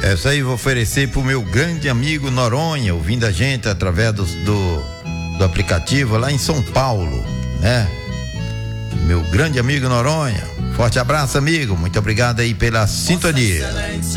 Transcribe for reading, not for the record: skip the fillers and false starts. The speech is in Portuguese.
Essa aí eu vou oferecer pro meu grande amigo Noronha, ouvindo a gente através do aplicativo lá em São Paulo, né? Meu grande amigo Noronha. Forte abraço, amigo. Muito obrigado aí pela sintonia.